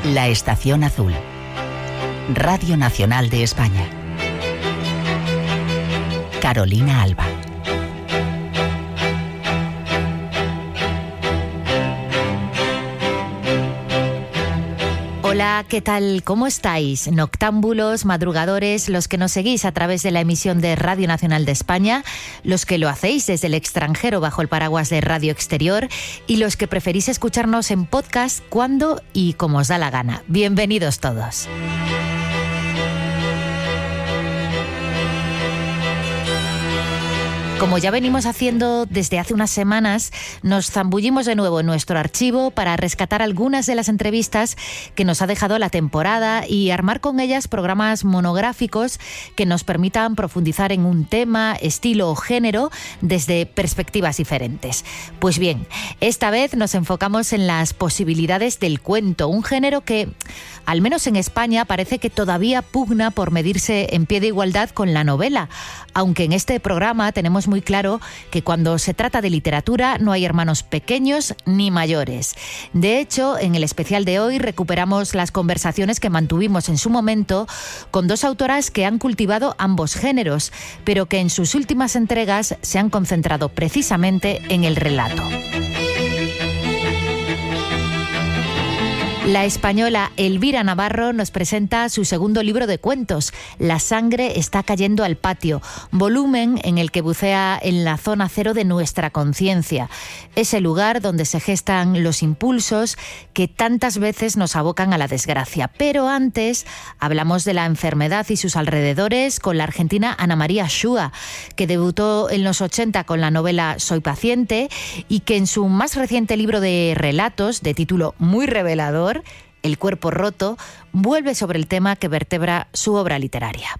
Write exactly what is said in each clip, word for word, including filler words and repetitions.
La Estación Azul. Radio Nacional de España. Carolina Alba. Hola, ¿qué tal? ¿Cómo estáis? Noctámbulos, madrugadores, los que nos seguís a través de la emisión de Radio Nacional de España, los que lo hacéis desde el extranjero bajo el paraguas de Radio Exterior y los que preferís escucharnos en podcast cuando y como os da la gana. Bienvenidos todos. Como ya venimos haciendo desde hace unas semanas, nos zambullimos de nuevo en nuestro archivo para rescatar algunas de las entrevistas que nos ha dejado la temporada y armar con ellas programas monográficos que nos permitan profundizar en un tema, estilo o género desde perspectivas diferentes. Pues bien, esta vez nos enfocamos en las posibilidades del cuento, un género que, al menos en España, parece que todavía pugna por medirse en pie de igualdad con la novela, aunque en este programa tenemos muy claro que cuando se trata de literatura no hay hermanos pequeños ni mayores. De hecho, en el especial de hoy recuperamos las conversaciones que mantuvimos en su momento con dos autoras que han cultivado ambos géneros, pero que en sus últimas entregas se han concentrado precisamente en el relato. La española Elvira Navarro nos presenta su segundo libro de cuentos, La sangre está cayendo al patio, volumen en el que bucea en la zona cero de nuestra conciencia, ese lugar donde se gestan los impulsos que tantas veces nos abocan a la desgracia. Pero antes hablamos de la enfermedad y sus alrededores con la argentina Ana María Shua, que debutó en los ochenta con la novela Soy paciente y que en su más reciente libro de relatos, de título muy revelador, El cuerpo roto, vuelve sobre el tema que vertebra su obra literaria.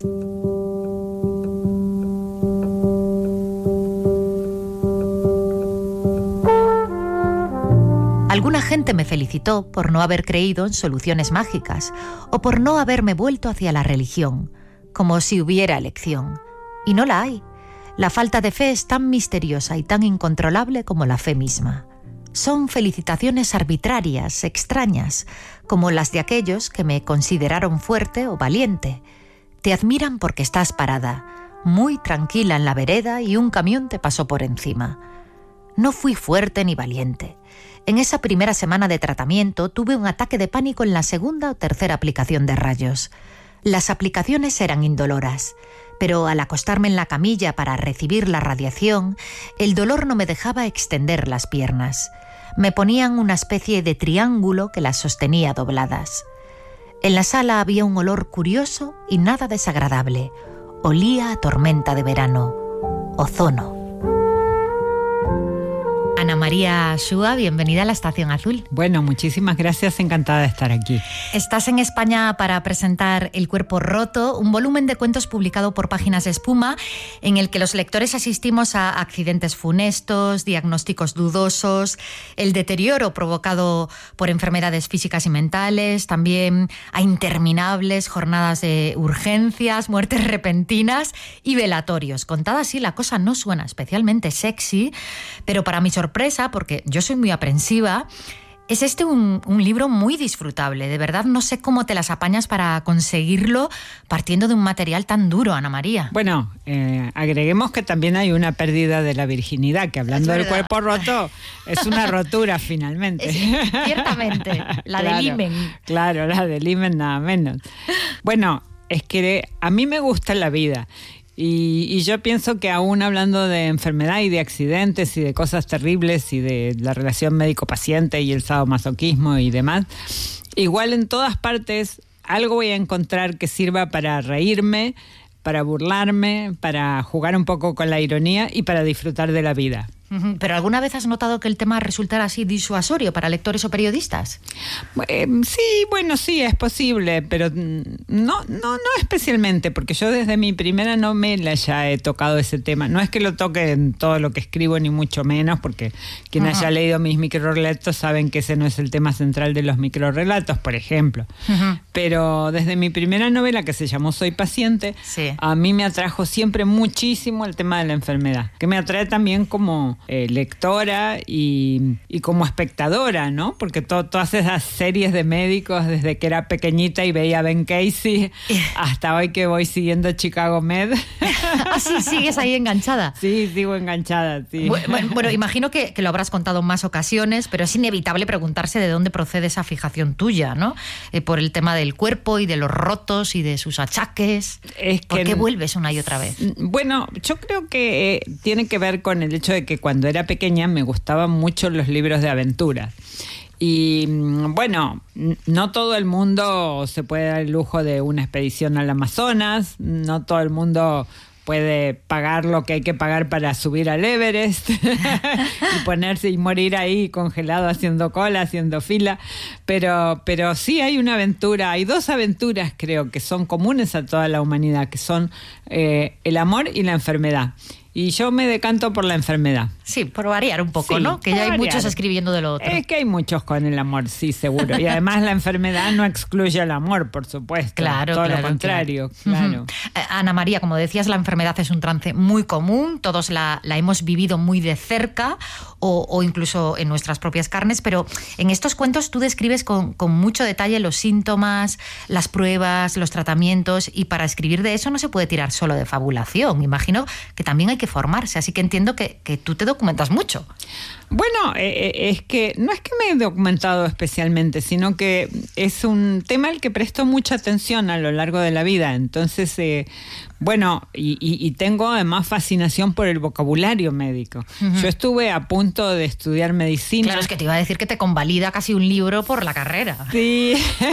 Alguna gente me felicitó por no haber creído en soluciones mágicas o por no haberme vuelto hacia la religión, como si hubiera elección. Y no la hay. La falta de fe es tan misteriosa y tan incontrolable como la fe misma. Son felicitaciones arbitrarias, extrañas, como las de aquellos que me consideraron fuerte o valiente. Te admiran porque estás parada, muy tranquila en la vereda y un camión te pasó por encima. No fui fuerte ni valiente. En esa primera semana de tratamiento tuve un ataque de pánico en la segunda o tercera aplicación de rayos. Las aplicaciones eran indoloras, pero al acostarme en la camilla para recibir la radiación, el dolor no me dejaba extender las piernas. Me ponían una especie de triángulo que las sostenía dobladas. En la sala había un olor curioso y nada desagradable. Olía a tormenta de verano. Ozono. Ana María Shua, bienvenida a la Estación Azul. Bueno, muchísimas gracias, encantada de estar aquí. Estás en España para presentar El cuerpo roto, un volumen de cuentos publicado por Páginas de Espuma, en el que los lectores asistimos a accidentes funestos, diagnósticos dudosos, el deterioro provocado por enfermedades físicas y mentales, también a interminables jornadas de urgencias, muertes repentinas y velatorios. Contada así, la cosa no suena especialmente sexy, pero para mi sorpresa, porque yo soy muy aprensiva, es este un, un libro muy disfrutable. De verdad no sé cómo te las apañas para conseguirlo partiendo de un material tan duro, Ana María. Bueno, eh, agreguemos que también hay una pérdida de la virginidad, que hablando del cuerpo roto es una rotura finalmente. Sí, ciertamente, la claro, del himen. Claro, la del himen nada menos. Bueno, es que a mí me gusta la vida. Y, y yo pienso que aún hablando de enfermedad y de accidentes y de cosas terribles y de la relación médico-paciente y el sadomasoquismo y demás, igual en todas partes algo voy a encontrar que sirva para reírme, para burlarme, para jugar un poco con la ironía y para disfrutar de la vida. ¿Pero alguna vez has notado que el tema resultara así disuasorio para lectores o periodistas? Eh, sí, bueno, sí, es posible, pero no, no, no especialmente, porque yo desde mi primera novela ya he tocado ese tema. No es que lo toque en todo lo que escribo, ni mucho menos, porque quien uh-huh. haya leído mis microrelatos saben que ese no es el tema central de los microrelatos, por ejemplo. Uh-huh. Pero desde mi primera novela, que se llamó Soy paciente, sí. a mí me atrajo siempre muchísimo el tema de la enfermedad, que me atrae también como eh, lectora y, y como espectadora, ¿no? Porque to, todas esas series de médicos, desde que era pequeñita y veía a Ben Casey, hasta hoy que voy siguiendo Chicago Med. ¿Ah, sí? ¿Sigues ahí enganchada? Sí, sigo enganchada, sí. Bueno, bueno imagino que, que lo habrás contado en más ocasiones, pero es inevitable preguntarse de dónde procede esa fijación tuya, ¿no? Eh, por el tema del cuerpo y de los rotos y de sus achaques. Es que, ¿Por qué vuelves una y otra vez? Bueno, yo creo que eh, tiene que ver con el hecho de que cuando era pequeña me gustaban mucho los libros de aventuras. Y bueno, no todo el mundo se puede dar el lujo de una expedición al Amazonas, no todo el mundo puede pagar lo que hay que pagar para subir al Everest y ponerse y morir ahí congelado haciendo cola, haciendo fila, pero, pero sí hay una aventura, hay dos aventuras creo que son comunes a toda la humanidad, que son eh, el amor y la enfermedad. Y yo me decanto por la enfermedad. Sí, por variar un poco, sí, ¿no? Que ya hay variar. muchos escribiendo de lo otro. Es que hay muchos con el amor, sí, seguro. Y además la enfermedad no excluye el amor, por supuesto. Claro, Todo claro, lo contrario, claro. claro. Uh-huh. Ana María, como decías, la enfermedad es un trance muy común. Todos la, la hemos vivido muy de cerca o, o incluso en nuestras propias carnes, pero en estos cuentos tú describes con, con mucho detalle los síntomas, las pruebas, los tratamientos, y para escribir de eso no se puede tirar solo de fabulación. Imagino que también hay que formarse, así que entiendo que, que tú te documentas mucho. Bueno, eh, es que no es que me he documentado especialmente, sino que es un tema al que presto mucha atención a lo largo de la vida. Entonces, eh, bueno, y, y, y tengo además fascinación por el vocabulario médico. Uh-huh. Yo estuve a punto de estudiar medicina. Claro, es que te iba a decir que te convalida casi un libro por la carrera. Sí,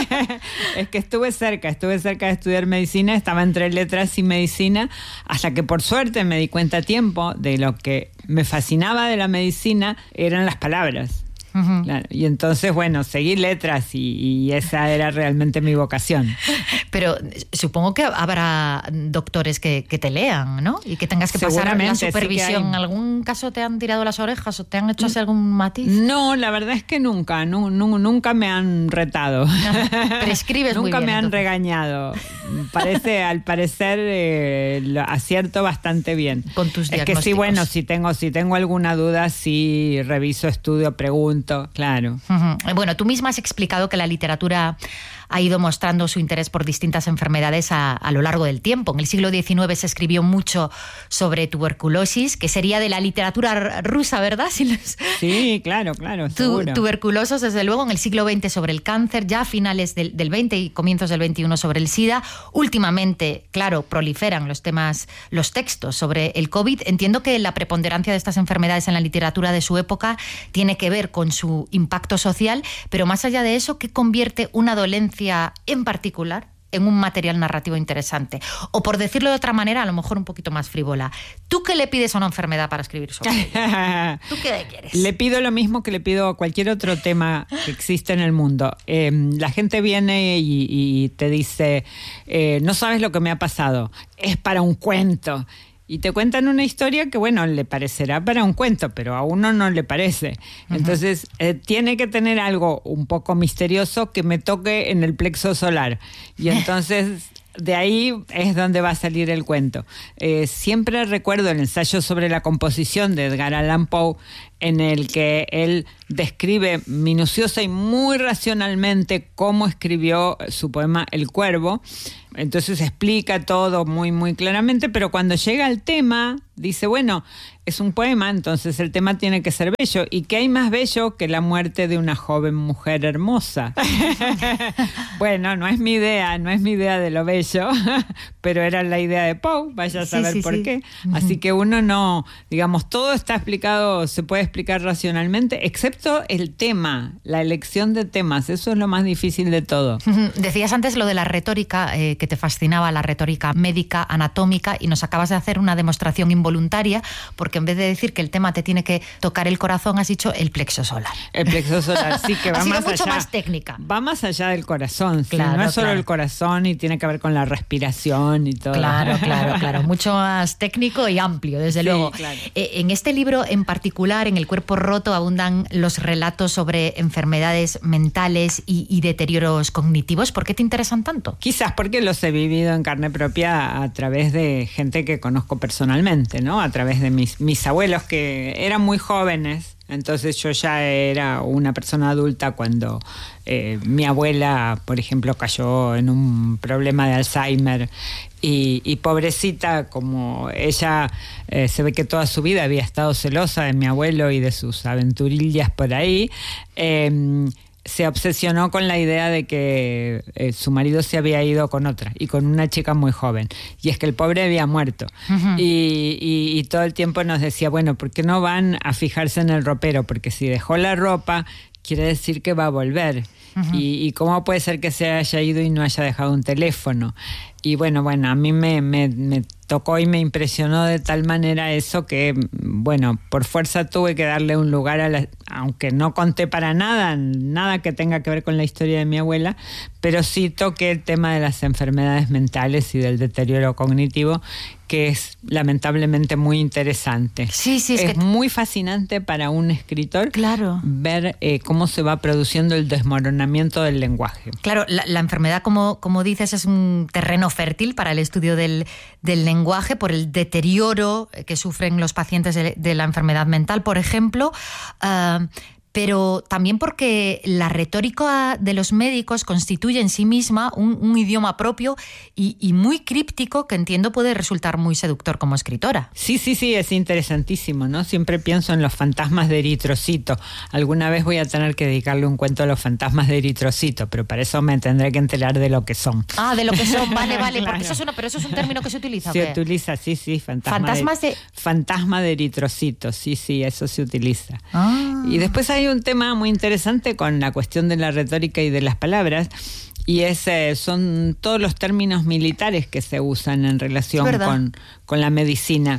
es que estuve cerca, estuve cerca de estudiar medicina, estaba entre letras y medicina, hasta que por suerte me di cuenta a tiempo de lo que me fascinaba de la medicina eran las palabras. Uh-huh. Claro. Y entonces, bueno, seguí letras y, y esa era realmente mi vocación. Pero supongo que habrá doctores que, que te lean, ¿no? Y que tengas que pasar la supervisión. Sí, ¿en algún caso te han tirado las orejas o te han hecho hacer algún matiz? No, la verdad es que nunca, no, no, nunca me han retado. Pero escribes muy bien. Nunca me han entonces. regañado. Parece, al parecer, eh, lo acierto bastante bien. Con tus diagnósticos. Es que sí, bueno, si tengo, si tengo alguna duda, sí reviso, estudio, pregunto. Claro. Uh-huh. Bueno, tú misma has explicado que la literatura ha ido mostrando su interés por distintas enfermedades a, a lo largo del tiempo. En el siglo diecinueve se escribió mucho sobre tuberculosis, que sería de la literatura rusa, ¿verdad? Si los... Sí, claro, claro, seguro. Tu, tuberculosos, desde luego. En el siglo veinte sobre el cáncer, ya a finales del, del veinte y comienzos del veintiuno sobre el SIDA. Últimamente, claro, proliferan los temas, los textos sobre el COVID. Entiendo que la preponderancia de estas enfermedades en la literatura de su época tiene que ver con su impacto social, pero más allá de eso, ¿qué convierte una dolencia en particular en un material narrativo interesante? O por decirlo de otra manera, a lo mejor un poquito más frívola, ¿tú qué le pides a una enfermedad para escribir sobre ella? ¿Tú qué le quieres? Le pido lo mismo que le pido a cualquier otro tema que existe en el mundo. Eh, la gente viene y, y te dice, eh, no sabes lo que me ha pasado, es para un cuento. Y te cuentan una historia que, bueno, le parecerá para un cuento, pero a uno no le parece. Uh-huh. Entonces, eh, tiene que tener algo un poco misterioso que me toque en el plexo solar. Y entonces, de ahí es donde va a salir el cuento. Eh, siempre recuerdo el ensayo sobre la composición de Edgar Allan Poe, en el que él describe minuciosa y muy racionalmente cómo escribió su poema El Cuervo. Entonces explica todo muy, muy claramente, pero cuando llega al tema, dice, bueno, es un poema, entonces el tema tiene que ser bello. ¿Y qué hay más bello que la muerte de una joven mujer hermosa? Bueno, no es mi idea, no es mi idea de lo bello, pero era la idea de Poe, vaya a saber sí, sí, por sí. qué. Uh-huh. Así que uno no, digamos, todo está explicado, se puede explicar racionalmente, excepto el tema, la elección de temas, eso es lo más difícil de todo. Uh-huh. Decías antes lo de la retórica, eh, que te fascinaba la retórica médica, anatómica, y nos acabas de hacer una demostración involuntaria, porque en vez de decir que el tema te tiene que tocar el corazón, has dicho el plexo solar. El plexo solar, sí, que va ha sido más mucho allá. más técnica. Va más allá del corazón, claro, sí, no es solo claro. el corazón y tiene que ver con la respiración y todo. Claro, claro, claro, mucho más técnico y amplio, desde sí, luego. Claro. Eh, en este libro en particular, en en El cuerpo roto abundan los relatos sobre enfermedades mentales y, y deterioros cognitivos. ¿Por qué te interesan tanto? Quizás porque los he vivido en carne propia a través de gente que conozco personalmente, ¿no? A través de mis, mis abuelos, que eran muy jóvenes. Entonces yo ya era una persona adulta cuando eh, mi abuela, por ejemplo, cayó en un problema de Alzheimer y, y pobrecita, como ella eh, se ve que toda su vida había estado celosa de mi abuelo y de sus aventurillas por ahí, eh, se obsesionó con la idea de que eh, su marido se había ido con otra y con una chica muy joven, y es que el pobre había muerto. Uh-huh. y, y, y todo el tiempo nos decía, bueno, ¿por qué no van a fijarse en el ropero? Porque si dejó la ropa quiere decir que va a volver. Uh-huh. y, y cómo puede ser que se haya ido y no haya dejado un teléfono. Y bueno, bueno, a mí me, me, me tocó y me impresionó de tal manera eso que, bueno, por fuerza tuve que darle un lugar a la... Aunque no conté para nada, nada que tenga que ver con la historia de mi abuela, pero sí toqué el tema de las enfermedades mentales y del deterioro cognitivo, que es lamentablemente muy interesante. Sí, sí, es, es que... muy fascinante para un escritor, claro, ver eh, cómo se va produciendo el desmoronamiento del lenguaje. Claro, la, la enfermedad, como, como dices, es un terreno fértil para el estudio del, del lenguaje por el deterioro que sufren los pacientes de, de la enfermedad mental, por ejemplo. Uh, pero también porque la retórica de los médicos constituye en sí misma un, un idioma propio y, y muy críptico, que entiendo puede resultar muy seductor como escritora. Sí, sí, sí, es interesantísimo, ¿no? Siempre pienso en los fantasmas de Eritrocito. Alguna vez voy a tener que dedicarle un cuento a los fantasmas de Eritrocito, pero para eso me tendré que enterar de lo que son. Ah, de lo que son, vale, vale, claro. Porque eso es una, pero eso es un término que se utiliza. Se ¿qué? utiliza, sí, sí, fantasma fantasmas de, de... Fantasma de Eritrocito, sí, sí, eso se utiliza. Ah. Y después hay un tema muy interesante con la cuestión de la retórica y de las palabras, y es, eh, son todos los términos militares que se usan en relación con, con la medicina.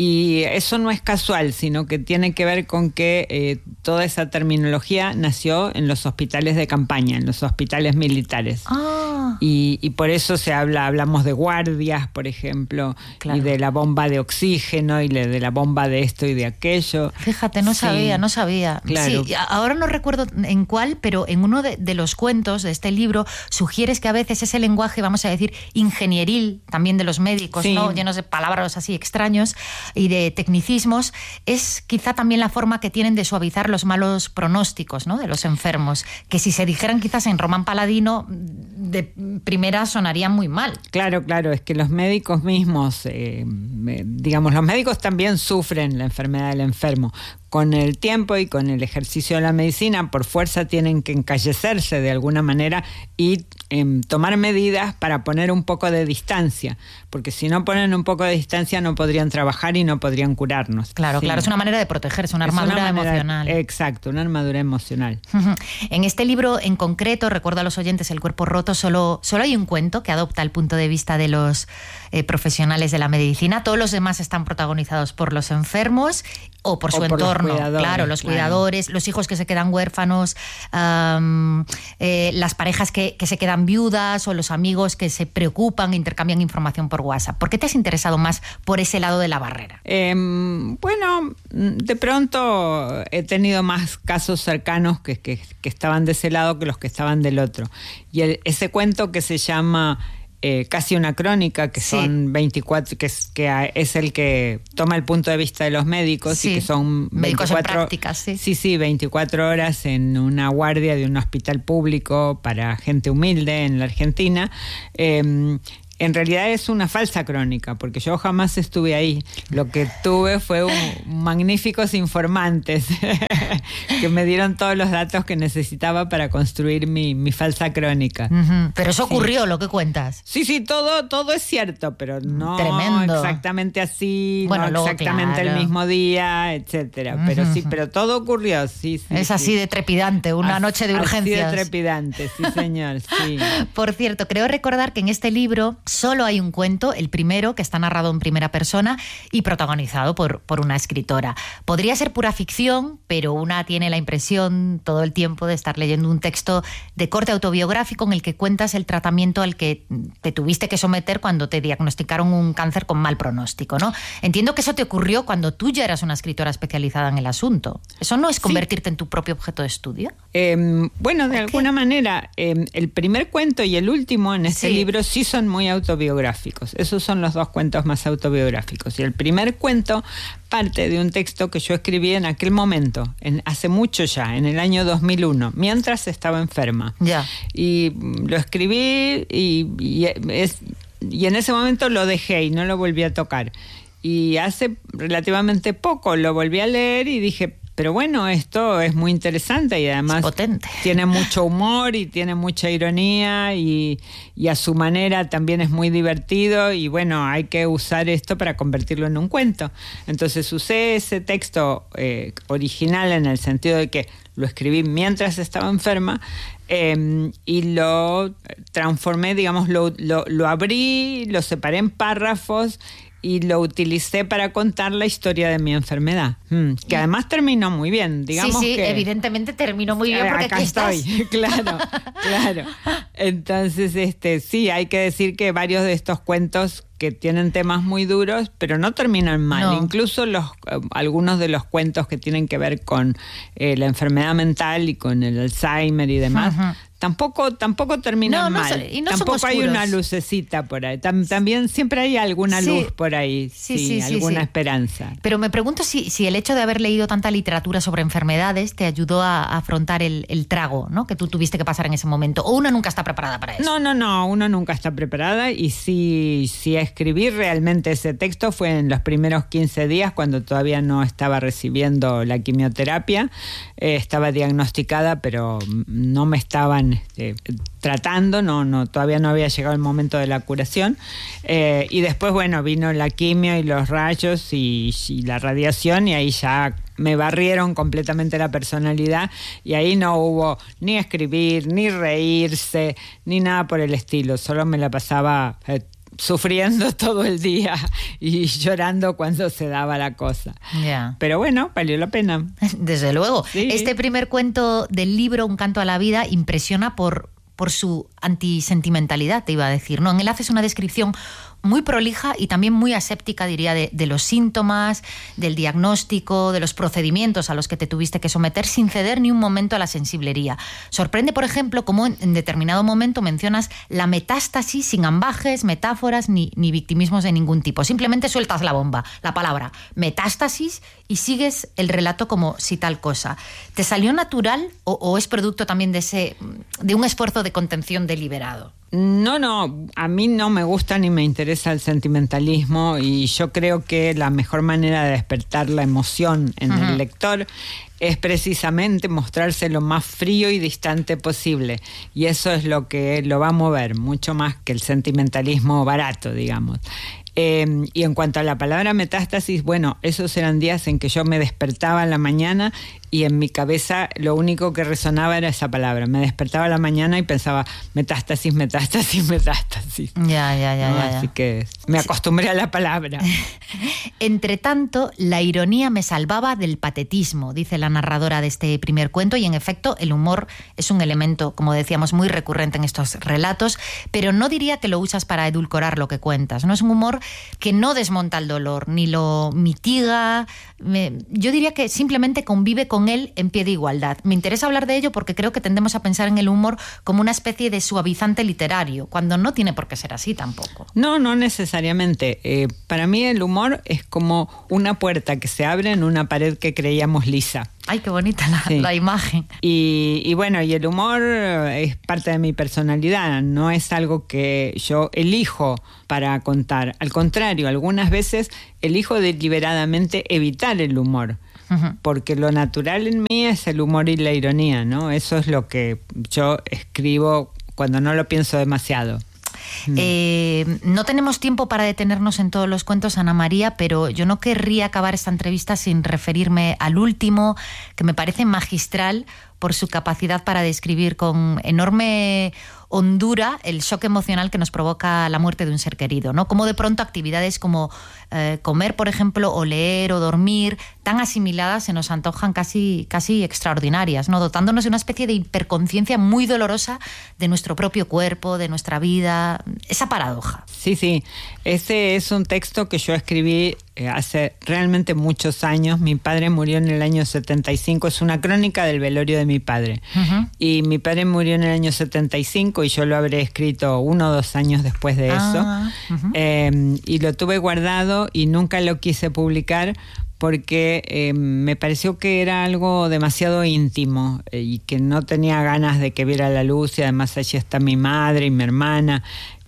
Y eso no es casual, sino que tiene que ver con que eh, toda esa terminología nació en los hospitales de campaña, en los hospitales militares. Ah. Y, y por eso se habla, hablamos de guardias, por ejemplo, claro, y de la bomba de oxígeno y de la bomba de esto y de aquello. Fíjate, no sí. sabía, no sabía. Claro. Sí, ahora no recuerdo en cuál, pero en uno de, de los cuentos de este libro sugieres que a veces ese lenguaje, vamos a decir, ingenieril, también de los médicos, sí, ¿no? Llenos de palabras así extraños y de tecnicismos, es quizá también la forma que tienen de suavizar los malos pronósticos, ¿no?, de los enfermos, que si se dijeran quizás en Román Paladino, de primera sonarían muy mal. Claro, claro, es que los médicos mismos, eh, digamos, los médicos también sufren la enfermedad del enfermo. Con el tiempo y con el ejercicio de la medicina, por fuerza tienen que encallecerse de alguna manera y eh, tomar medidas para poner un poco de distancia, porque si no ponen un poco de distancia no podrían trabajar y no podrían curarnos. Claro, sí, claro, es una manera de protegerse, una armadura una manera, emocional. Exacto, una armadura emocional. En este libro en concreto, recuerdo a los oyentes, El cuerpo roto, solo, solo hay un cuento que adopta el punto de vista de los eh, profesionales de la medicina. Todos los demás están protagonizados por los enfermos o por su o entorno. Por los claro, los claro. cuidadores, los hijos que se quedan huérfanos, um, eh, las parejas que, que se quedan viudas o los amigos que se preocupan, intercambian información por WhatsApp. ¿Por qué te has interesado más por ese lado de la barrera? Eh, bueno, de pronto he tenido más casos cercanos que, que, que estaban de ese lado que los que estaban del otro. Y el, ese cuento que se llama... Eh, casi una crónica, que sí. son veinticuatro, que es, que es el que toma el punto de vista de los médicos, sí. y que son médicos en práctica, sí. Sí, sí, veinticuatro horas en una guardia de un hospital público para gente humilde en la Argentina. Eh, En realidad es una falsa crónica, porque yo jamás estuve ahí. Lo que tuve fue un, magníficos informantes que me dieron todos los datos que necesitaba para construir mi, mi falsa crónica. Uh-huh. Pero eso ocurrió, sí. lo que cuentas. Sí, sí, todo, todo es cierto, pero no Tremendo. exactamente así, bueno, no luego, exactamente claro. el mismo día, etcétera. Uh-huh. Pero sí, pero todo ocurrió, sí, sí. Es sí. así de trepidante, una así, noche de urgencias. Así de trepidante, sí, señor, sí. Por cierto, creo recordar que en este libro Solo hay un cuento, el primero, que está narrado en primera persona y protagonizado por, por una escritora. Podría ser pura ficción, pero una tiene la impresión todo el tiempo de estar leyendo un texto de corte autobiográfico en el que cuentas el tratamiento al que te tuviste que someter cuando te diagnosticaron un cáncer con mal pronóstico, ¿no? Entiendo que eso te ocurrió cuando tú ya eras una escritora especializada en el asunto. ¿Eso no es convertirte sí. en tu propio objeto de estudio? Eh, bueno, de okay. alguna manera, eh, el primer cuento y el último en este sí. libro sí son muy autobiográficos. Esos son los dos cuentos más autobiográficos. Y el primer cuento parte de un texto que yo escribí en aquel momento, en, hace mucho ya, en el año dos mil uno, mientras estaba enferma. Ya. Y lo escribí y, y, es, y en ese momento lo dejé y no lo volví a tocar. Y hace relativamente poco lo volví a leer y dije, pero bueno, esto es muy interesante y además tiene mucho humor y tiene mucha ironía y, y a su manera también es muy divertido y bueno, hay que usar esto para convertirlo en un cuento. Entonces usé ese texto eh, original en el sentido de que lo escribí mientras estaba enferma eh, y lo transformé, digamos, lo, lo, lo abrí, lo separé en párrafos y lo utilicé para contar la historia de mi enfermedad, mm, que además terminó muy bien, digamos. Sí, sí, que evidentemente terminó muy bien porque acá aquí estoy, estás. claro, claro. Entonces, este, sí, hay que decir que varios de estos cuentos que tienen temas muy duros, pero no terminan mal. No. Incluso los eh, algunos de los cuentos que tienen que ver con eh, la enfermedad mental y con el Alzheimer y demás, uh-huh. tampoco tampoco terminan no, no, mal. Y no tampoco son hay una lucecita por ahí. Tam, también siempre hay alguna sí. luz por ahí, sí, sí, sí alguna sí. esperanza. Pero me pregunto si, si el hecho de haber leído tanta literatura sobre enfermedades te ayudó a, a afrontar el, el trago, ¿no?, que tú tuviste que pasar en ese momento. ¿O uno nunca está preparada para eso? No, no, no. Uno nunca está preparada y sí, sí escribir realmente ese texto fue en los primeros quince días cuando todavía no estaba recibiendo la quimioterapia. Eh, estaba diagnosticada, pero no me estaban este, tratando, no, no, todavía no había llegado el momento de la curación. Eh, y después, bueno, vino la quimio y los rayos y, y la radiación y ahí ya me barrieron completamente la personalidad y ahí no hubo ni escribir, ni reírse, ni nada por el estilo. Solo me la pasaba eh, sufriendo todo el día y llorando cuando se daba la cosa. Yeah. Pero bueno, valió la pena. Desde luego. Sí. Este primer cuento del libro, Un canto a la vida, impresiona por, por su antisentimentalidad, te iba a decir, ¿no? En él haces una descripción muy prolija y también muy aséptica, diría, de, de los síntomas, del diagnóstico, de los procedimientos a los que te tuviste que someter sin ceder ni un momento a la sensiblería. Sorprende, por ejemplo, cómo en, en determinado momento mencionas la metástasis sin ambajes, metáforas ni, ni victimismos de ningún tipo. Simplemente sueltas la bomba, la palabra metástasis y sigues el relato como si tal cosa. ¿Te salió natural o, o es producto también de, ese, de un esfuerzo de contención deliberado? No, no, a mí no me gusta ni me interesa el sentimentalismo y yo creo que la mejor manera de despertar la emoción en uh-huh. el lector es precisamente mostrarse lo más frío y distante posible y eso es lo que lo va a mover, mucho más que el sentimentalismo barato, digamos. Eh, y en cuanto a la palabra metástasis, bueno, esos eran días en que yo me despertaba en la mañana y en mi cabeza lo único que resonaba era esa palabra. Me despertaba a la mañana y pensaba metástasis, metástasis, metástasis. Ya, ya, ya. ¿No? ya, ya. Así que me acostumbré a la palabra. Entre tanto, la ironía me salvaba del patetismo, dice la narradora de este primer cuento, y en efecto el humor es un elemento, como decíamos, muy recurrente en estos relatos, pero no diría que lo usas para edulcorar lo que cuentas. No es un humor que no desmonta el dolor, ni lo mitiga. Me, yo diría que simplemente convive con él en pie de igualdad. Me interesa hablar de ello porque creo que tendemos a pensar en el humor como una especie de suavizante literario, cuando no tiene por qué ser así tampoco. No, no necesariamente. Eh, para mí el humor es como una puerta que se abre en una pared que creíamos lisa. Ay, qué bonita la, sí. la imagen. Y, y bueno, y el humor es parte de mi personalidad, no es algo que yo elijo para contar. Al contrario, algunas veces elijo deliberadamente evitar el humor. Uh-huh. Porque lo natural en mí es el humor y la ironía, ¿no? Eso es lo que yo escribo cuando no lo pienso demasiado. Eh, no tenemos tiempo para detenernos en todos los cuentos, Ana María, pero yo no querría acabar esta entrevista sin referirme al último, que me parece magistral por su capacidad para describir con enorme hondura el shock emocional que nos provoca la muerte de un ser querido, ¿no? Como de pronto actividades como eh, comer, por ejemplo, o leer o dormir, tan asimiladas, se nos antojan casi, casi extraordinarias, ¿no? Dotándonos de una especie de hiperconciencia muy dolorosa de nuestro propio cuerpo, de nuestra vida, esa paradoja. Sí, sí, ese es un texto que yo escribí eh, hace realmente muchos años. Mi padre murió en el año setenta y cinco, es una crónica del velorio de mi padre. Uh-huh. Y mi padre murió en el año setenta y cinco y yo lo habré escrito uno o dos años después de eso. Ah, uh-huh. eh, y lo tuve guardado y nunca lo quise publicar porque eh, me pareció que era algo demasiado íntimo eh, y que no tenía ganas de que viera la luz, y además allí está mi madre y mi hermana.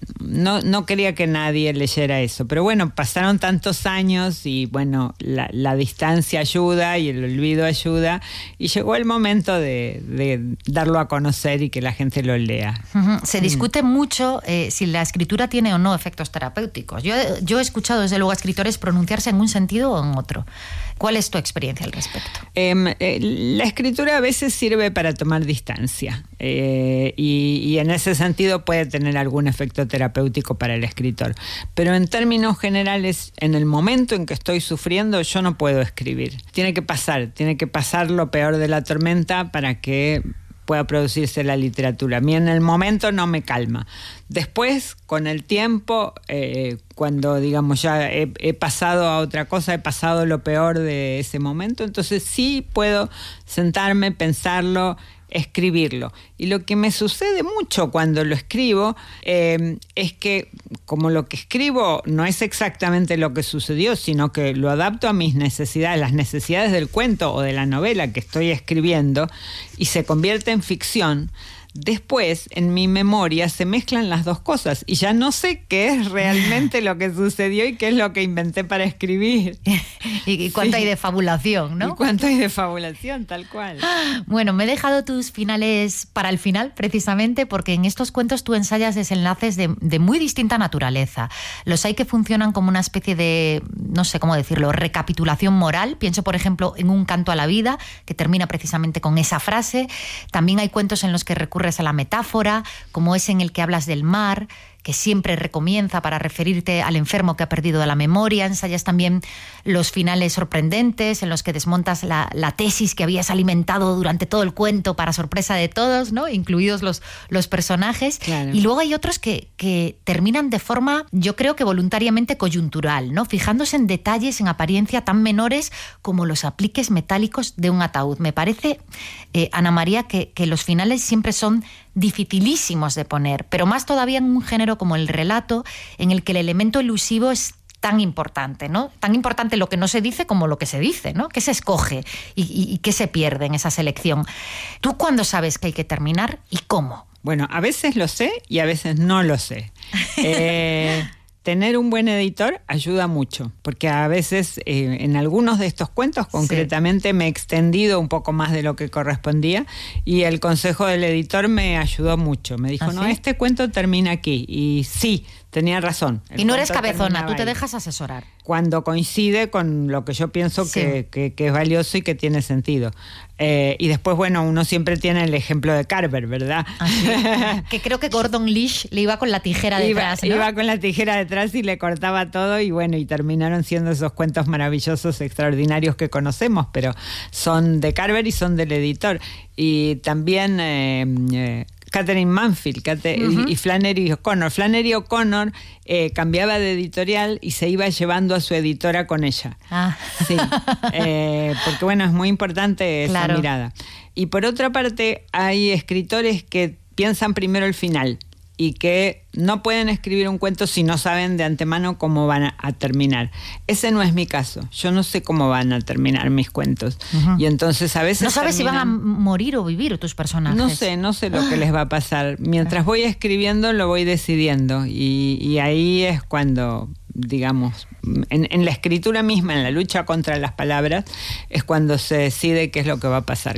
No, no quería que nadie leyera eso, pero bueno, pasaron tantos años y bueno, la, la distancia ayuda y el olvido ayuda, y llegó el momento de, de darlo a conocer y que la gente lo lea. Uh-huh. Se discute mm. mucho eh, si la escritura tiene o no efectos terapéuticos. Yo, yo he escuchado desde luego a escritores pronunciarse en un sentido o en otro. ¿Cuál es tu experiencia al respecto? Eh, eh, la escritura a veces sirve para tomar distancia eh, y, y en ese sentido puede tener algún efecto terapéutico para el escritor. Pero en términos generales, en el momento en que estoy sufriendo, yo no puedo escribir. Tiene que pasar, tiene que pasar lo peor de la tormenta para que pueda producirse la literatura. A mí en el momento no me calma. Después, con el tiempo, eh, cuando digamos ya he, he pasado a otra cosa, he pasado lo peor de ese momento, entonces sí puedo sentarme, pensarlo, escribirlo. Y lo que me sucede mucho cuando lo escribo eh, es que como lo que escribo no es exactamente lo que sucedió, sino que lo adapto a mis necesidades, las necesidades del cuento o de la novela que estoy escribiendo, y se convierte en ficción. Después, en mi memoria, se mezclan las dos cosas y ya no sé qué es realmente lo que sucedió y qué es lo que inventé para escribir. y, y cuánto sí. hay de fabulación, ¿no? Y cuánto hay de fabulación, tal cual. Bueno, me he dejado tus finales para el final, precisamente, porque en estos cuentos tú ensayas desenlaces de, de muy distinta naturaleza. Los hay que funcionan como una especie de, no sé cómo decirlo, recapitulación moral. Pienso, por ejemplo, en Un canto a la vida, que termina precisamente con esa frase. También hay cuentos en los que recurren a la metáfora, como ese en el que hablas del mar, que siempre recomienza para referirte al enfermo que ha perdido la memoria. Ensayas también los finales sorprendentes en los que desmontas la, la tesis que habías alimentado durante todo el cuento para sorpresa de todos, ¿no? Incluidos los, los personajes. Claro. Y luego hay otros que, que terminan de forma, yo creo que voluntariamente coyuntural, ¿no? Fijándose en detalles en apariencia tan menores como los apliques metálicos de un ataúd. Me parece, eh, Ana María, que, que los finales siempre son dificilísimos de poner, pero más todavía en un género como el relato, en el que el elemento elusivo es tan importante, ¿no? Tan importante lo que no se dice como lo que se dice, ¿no? ¿Qué se escoge y, y, y qué se pierde en esa selección? ¿Tú cuándo sabes que hay que terminar y cómo? Bueno, a veces lo sé y a veces no lo sé. Eh... Tener un buen editor ayuda mucho, porque a veces eh, en algunos de estos cuentos concretamente sí. me he extendido un poco más de lo que correspondía y el consejo del editor me ayudó mucho. Me dijo, ¿Ah, no, sí? este cuento termina aquí. Y sí, tenía razón. Y no eres cabezona, tú te dejas asesorar. Cuando coincide con lo que yo pienso sí. que, que, que es valioso y que tiene sentido. Eh, y después, bueno, uno siempre tiene el ejemplo de Carver, ¿verdad? Ah, sí. Que creo que Gordon Lish le iba con la tijera detrás, iba, ¿no? Iba con la tijera detrás y le cortaba todo y bueno, y terminaron siendo esos cuentos maravillosos, extraordinarios que conocemos, pero son de Carver y son del editor. Y también... Eh, eh, Catherine Manfield Kate, uh-huh. y Flannery O'Connor. Flannery O'Connor eh, cambiaba de editorial y se iba llevando a su editora con ella. Ah. Sí, eh, porque bueno, es muy importante esa claro. mirada. Y por otra parte, hay escritores que piensan primero el final y que no pueden escribir un cuento si no saben de antemano cómo van a, a terminar. Ese no es mi caso. Yo no sé cómo van a terminar mis cuentos. Uh-huh. Y entonces a veces... ¿No sabes terminan... si van a morir o vivir tus personajes? No sé, no sé lo que les va a pasar. Mientras voy escribiendo, lo voy decidiendo. Y, y ahí es cuando, digamos, en, en la escritura misma, en la lucha contra las palabras, es cuando se decide qué es lo que va a pasar.